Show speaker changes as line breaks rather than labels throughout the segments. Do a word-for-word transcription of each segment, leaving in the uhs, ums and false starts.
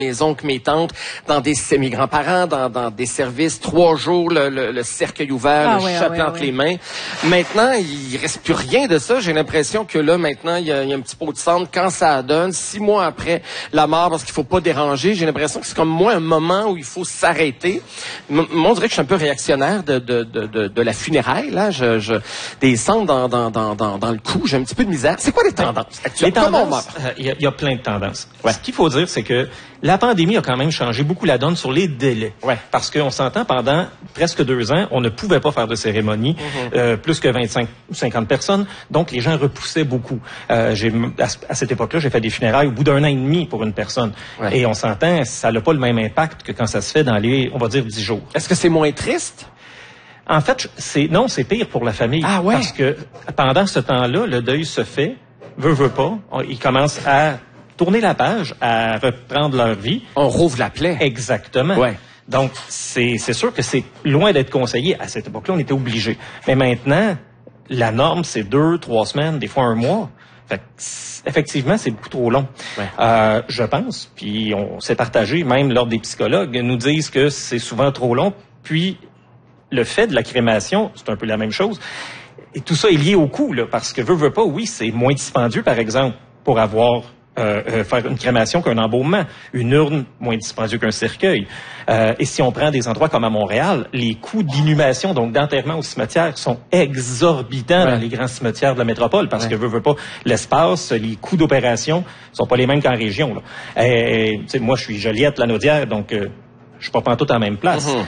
mes oncles, mes tantes, dans des mes grands-parents, dans, dans des services, trois jours, le, le, le cercueil ouvert,
ah
le
ouais,
chapelet
ah ouais,
entre
ouais.
les mains. Maintenant, il reste plus rien de ça. J'ai l'impression que là, maintenant, il y a, il y a un petit pot de cendre. Quand ça donne, six mois après la mort, parce qu'il faut pas déranger, j'ai l'impression que c'est comme moi un moment où il faut s'arrêter. M- moi, on dirait que je suis un peu réactionnaire de, de, de, de, de la funéraille, là. Je, je, des cendres dans, dans, dans, dans, dans le cou, j'ai un petit peu de misère. C'est quoi les tendances actuelles?
Les tendances, il euh, y, y a plein de tendances. Ouais. Ce qu'il faut dire, c'est que la pandémie a quand même changé beaucoup la donne sur les délais. Ouais. Parce qu'on s'entend, pendant presque deux ans, on ne pouvait pas faire de cérémonie, mm-hmm. euh, plus que vingt-cinq ou cinquante personnes. Donc, les gens repoussaient beaucoup. Euh, j'ai, à, à cette époque-là, j'ai fait des funérailles au bout d'un an et demi pour une personne. Ouais. Et on s'entend, ça n'a pas le même impact que quand ça se fait dans les, on va dire, dix jours.
Est-ce que c'est moins triste?
En fait, c'est non, c'est pire pour la famille.
Ah ouais?
Parce que pendant ce temps-là, le deuil se fait, veut, veut pas. On, ils commencent à tourner la page, à reprendre leur vie.
On rouvre la plaie.
Exactement. Ouais. Donc, c'est, c'est sûr que c'est loin d'être conseillé. À cette époque-là, on était obligé. Mais maintenant, la norme, c'est deux, trois semaines, des fois un mois. Fait que, effectivement, c'est beaucoup trop long. Ouais. Euh, je pense, puis on s'est partagé, même lors des psychologues, nous disent que c'est souvent trop long. Puis, le fait de la crémation, c'est un peu la même chose. Et tout ça est lié au coût, là, parce que veut, veut pas, oui, c'est moins dispendieux, par exemple, pour avoir euh, euh, faire une crémation qu'un embaumement. Une urne, moins dispendieux qu'un cercueil. Euh, et si on prend des endroits comme à Montréal, les coûts d'inhumation, donc d'enterrement au cimetière, sont exorbitants ouais. dans les grands cimetières de la métropole, parce ouais. que veut, veut pas, l'espace, les coûts d'opération sont pas les mêmes qu'en région. Là. Et, moi, je suis Joliette-Lanaudière, donc euh, je suis pas pantoute en même place. Mm-hmm.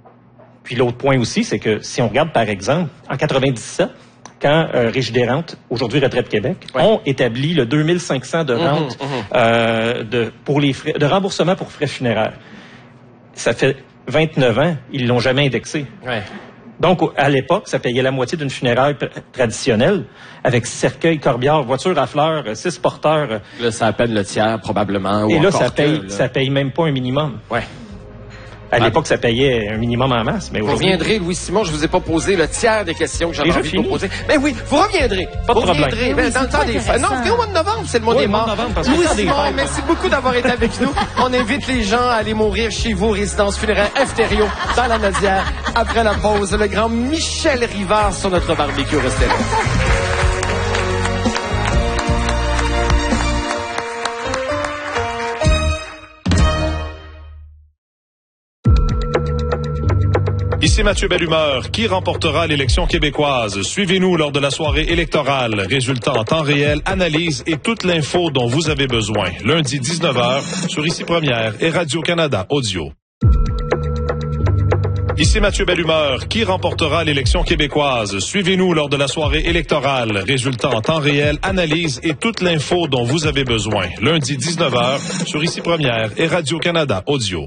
Puis l'autre point aussi, c'est que si on regarde, par exemple, en quatre-vingt-dix-sept, quand euh, Régie des rentes, aujourd'hui Retraite Québec, ouais. ont établi le deux mille cinq cents de rente mmh, mmh. Euh, de, pour les frais, de remboursement pour frais funéraires. Ça fait vingt-neuf ans, ils l'ont jamais indexé. Ouais. Donc, à l'époque, ça payait la moitié d'une funéraire traditionnelle, avec cercueil, corbière, voiture à fleurs, six porteurs.
Là, ça appelle le tiers, probablement.
Et
ou
là, ça
que,
paye,
là.
ça paye même pas un minimum.
Ouais.
À l'époque, ça payait un minimum en masse, mais
vous
aujourd'hui...
reviendrez, Louis-Simon, je vous ai pas posé le tiers des questions que j'avais envie
fini?
de vous poser. Mais oui, vous reviendrez.
Pas de
vous
problème.
reviendrez.
Oui,
dans le temps des fêtes. Non, au mois de novembre, c'est le mois
oui,
des morts.
Novembre, parce
Louis-Simon, merci beaucoup d'avoir été avec nous. On invite les gens à aller mourir chez vous, résidence funéraire Efterio, dans la Naudière. Après la pause, le grand Michel Rivard sur notre barbecue. Restez là.
Ici Mathieu Bellumeur. Qui remportera l'élection québécoise? Suivez-nous lors de la soirée électorale. Résultats en temps réel, analyse et toute l'info dont vous avez besoin. Lundi dix-neuf heures sur Ici Première et Radio-Canada Audio. Ici Mathieu Bellumeur. Qui remportera l'élection québécoise? Suivez-nous lors de la soirée électorale. Résultats en temps réel, analyse et toute l'info dont vous avez besoin. Lundi dix-neuf heures sur Ici Première et Radio-Canada Audio.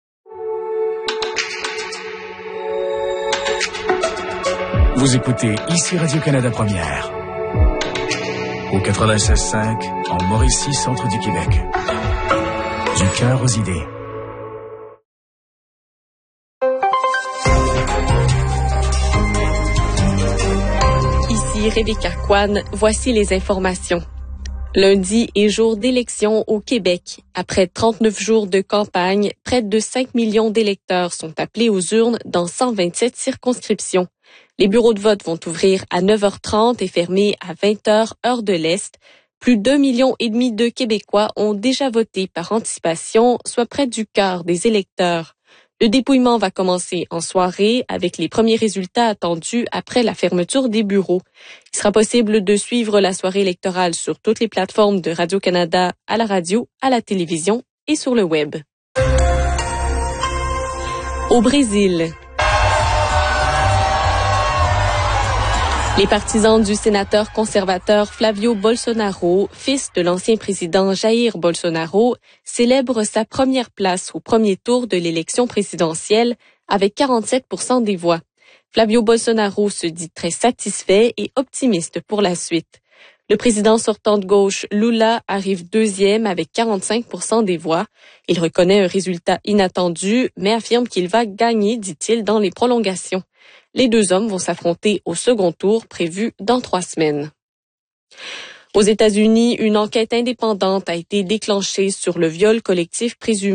Vous écoutez ici Radio-Canada Première. Au quatre-vingt-seize cinq, en Mauricie, centre du Québec. Du cœur aux idées.
Ici Rebecca Kwan, voici les informations. Lundi est jour d'élection au Québec. Après trente-neuf jours de campagne, près de cinq millions d'électeurs sont appelés aux urnes dans cent vingt-sept circonscriptions. Les bureaux de vote vont ouvrir à neuf heures trente et fermer à vingt heures, heure de l'Est. Plus d'un million et demi de Québécois ont déjà voté par anticipation, soit près du quart des électeurs. Le dépouillement va commencer en soirée avec les premiers résultats attendus après la fermeture des bureaux. Il sera possible de suivre la soirée électorale sur toutes les plateformes de Radio-Canada, à la radio, à la télévision et sur le web. Au Brésil. Les partisans du sénateur conservateur Flavio Bolsonaro, fils de l'ancien président Jair Bolsonaro, célèbrent sa première place au premier tour de l'élection présidentielle avec quarante-sept pour cent des voix. Flavio Bolsonaro se dit très satisfait et optimiste pour la suite. Le président sortant de gauche, Lula, arrive deuxième avec quarante-cinq pour cent des voix. Il reconnaît un résultat inattendu, mais affirme qu'il va gagner, dit-il, dans les prolongations. Les deux hommes vont s'affronter au second tour prévu dans trois semaines. Aux États-Unis, une enquête indépendante a été déclenchée sur le viol collectif présumé